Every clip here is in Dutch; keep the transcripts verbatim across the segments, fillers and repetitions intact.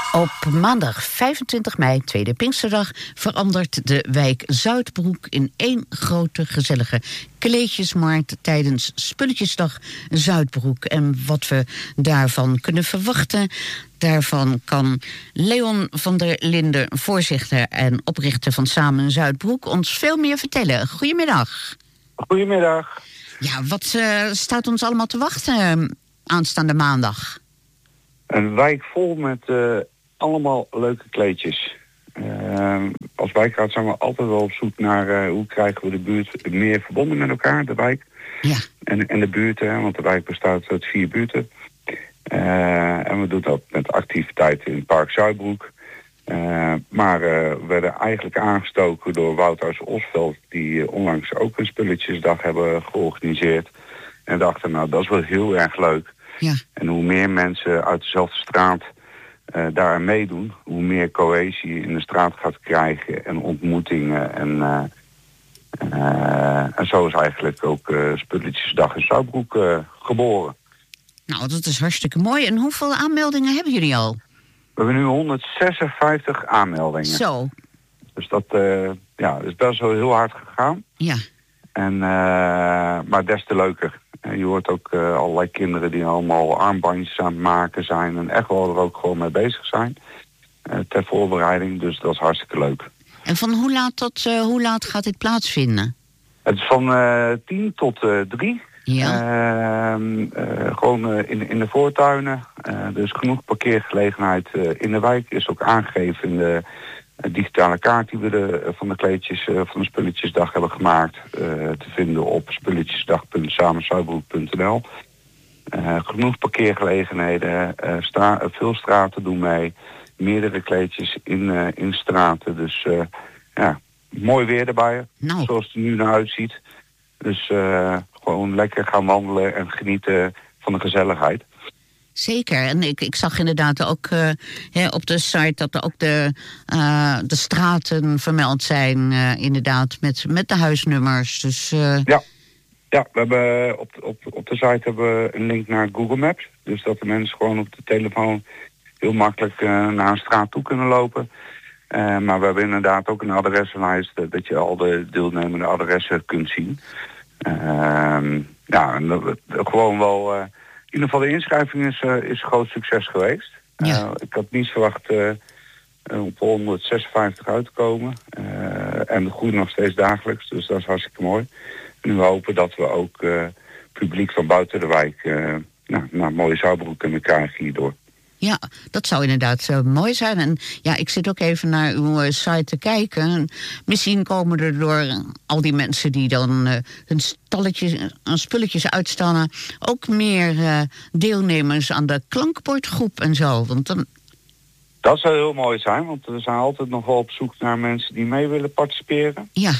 Op maandag vijfentwintig mei, tweede Pinksterdag, verandert de wijk Zuidbroek in één grote gezellige kleedjesmarkt tijdens Spulletjesdag Zuidbroek. En wat we daarvan kunnen verwachten, daarvan kan Leon van der Linden, voorzitter en oprichter van Samen Zuidbroek, ons veel meer vertellen. Goedemiddag. Goedemiddag. Ja, wat uh, staat ons allemaal te wachten uh, aanstaande maandag? Een wijk vol met uh, allemaal leuke kleedjes. Uh, als wijkraad zijn we altijd wel op zoek naar uh, hoe krijgen we de buurt meer verbonden met elkaar, de wijk. Ja. En, en de buurten, want de wijk bestaat uit vier buurten. Uh, en we doen dat met activiteiten in het Park Zuidbroek. Uh, maar uh, we werden eigenlijk aangestoken door Wouthuis Osveld, die uh, onlangs ook een spulletjesdag hebben georganiseerd. En dachten, nou, dat is wel heel erg leuk. Ja. En hoe meer mensen uit dezelfde straat uh, daar meedoen, hoe meer cohesie in de straat gaat krijgen en ontmoetingen. En, uh, uh, en zo is eigenlijk ook uh, Spulletjesdag in Zuidbroek uh, geboren. Nou, dat is hartstikke mooi. En hoeveel aanmeldingen hebben jullie al? We hebben nu honderdzesenvijftig aanmeldingen. Zo. Dus dat uh, ja, is best wel heel hard gegaan. Ja. En, uh, maar des te leuker. Je hoort ook uh, allerlei kinderen die allemaal armbandjes aan het maken zijn en echt wel er ook gewoon mee bezig zijn. Uh, ter voorbereiding, dus dat is hartstikke leuk. En van hoe laat tot uh, hoe laat gaat dit plaatsvinden? Het is van uh, tien tot uh, drie. Ja. Uh, uh, gewoon uh, in, in de voortuinen. Uh, er is genoeg parkeergelegenheid uh, in de wijk. Is ook aangegeven in de uh, digitale kaart die we de, van de kleedjes uh, van de Spulletjesdag hebben gemaakt. Uh, te vinden op spulletjesdag punt samenzuidbroek punt n l. Uh, genoeg parkeergelegenheden. Uh, stra- veel straten doen mee. Meerdere kleedjes in, uh, in straten. Dus uh, ja, mooi weer erbij. Nou. Zoals het er nu naar uitziet. Dus uh, gewoon lekker gaan wandelen en genieten van de gezelligheid. Zeker. En ik, ik zag inderdaad ook uh, hè, op de site dat er ook de, uh, de straten vermeld zijn. Uh, inderdaad, met, met de huisnummers. Dus, uh... Ja. Ja, we hebben op, op, op de site hebben we een link naar Google Maps. Dus dat de mensen gewoon op de telefoon heel makkelijk uh, naar een straat toe kunnen lopen. Uh, maar we hebben inderdaad ook een adressenlijst uh, dat je al de deelnemende adressen kunt zien. Uh, ja, en dat, gewoon wel... Uh, in ieder geval de inschrijving is, uh, is een groot succes geweest. Uh, ja. Ik had niet verwacht uh, op honderdzesenvijftig uit te komen. Uh, en de groeit nog steeds dagelijks, dus dat is hartstikke mooi. En we hopen dat we ook uh, publiek van buiten de wijk uh, nou, naar mooie Zuidbroek kunnen krijgen hierdoor. Ja, dat zou inderdaad uh, mooi zijn. En ja, ik zit ook even naar uw uh, site te kijken. Misschien komen er door uh, al die mensen die dan uh, hun stalletjes en spulletjes uitstallen ook meer uh, deelnemers aan de klankbordgroep en zo. Want dan... Dat zou heel mooi zijn, want we zijn altijd nog wel op zoek naar mensen die mee willen participeren. Ja.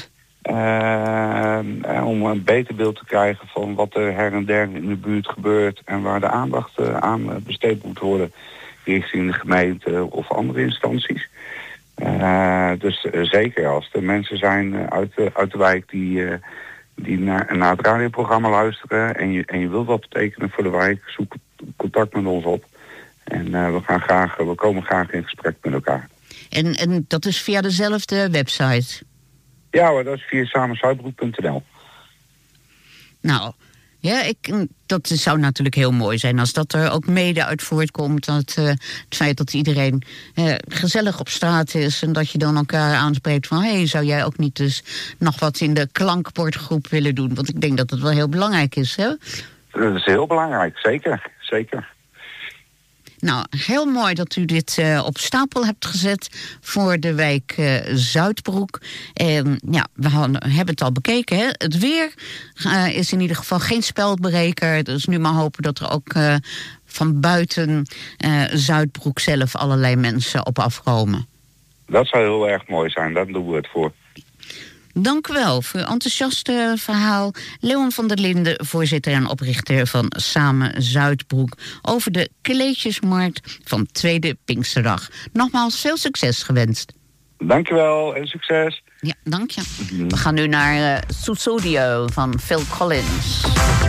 Uh, om een beter beeld te krijgen van wat er her en der in de buurt gebeurt en waar de aandacht uh, aan besteed moet worden richting de gemeente of andere instanties. Uh, dus uh, zeker als er mensen zijn uh, uit, de, uit de wijk die, uh, die naar, naar het radioprogramma luisteren en je, en je wilt wat betekenen voor de wijk, zoek contact met ons op. En uh, we, gaan graag, we komen graag in gesprek met elkaar. En, en dat is via dezelfde website? Ja hoor, dat is via samenzuidbroek punt n l. Nou, ja, ik, dat zou natuurlijk heel mooi zijn als dat er ook mede uit voortkomt. Dat, uh, het feit dat iedereen uh, gezellig op straat is en dat je dan elkaar aanspreekt van hé, hey, zou jij ook niet dus nog wat in de klankbordgroep willen doen? Want ik denk dat het wel heel belangrijk is, hè? Dat is heel belangrijk, zeker, zeker. Nou, heel mooi dat u dit uh, op stapel hebt gezet voor de wijk uh, Zuidbroek. En ja, we hadden, hebben het al bekeken, hè? Het weer uh, is in ieder geval geen spelbreker. Dus nu maar hopen dat er ook uh, van buiten uh, Zuidbroek zelf allerlei mensen op afkomen. Dat zou heel erg mooi zijn, daar doen we het voor. Dank u wel voor uw enthousiaste verhaal. Leon van der Linden, voorzitter en oprichter van Samen Zuidbroek, over de kleedjesmarkt van tweede Pinksterdag. Nogmaals veel succes gewenst. Dank je wel en succes. Ja, dank je. We gaan nu naar uh, Sussudio van Phil Collins.